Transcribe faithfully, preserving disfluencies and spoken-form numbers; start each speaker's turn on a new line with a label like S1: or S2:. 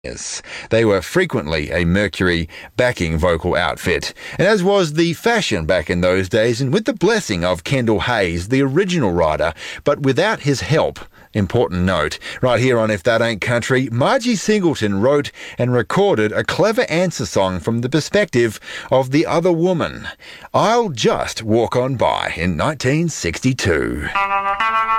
S1: Yes, they were frequently a Mercury backing vocal outfit, and as was the fashion back in those days, and with the blessing of Kendall Hayes, the original writer, but without his help. Important note, right here on If That Ain't Country, Margie Singleton wrote and recorded a clever answer song from the perspective of the other woman. I'll Just Walk On By in nineteen sixty-two.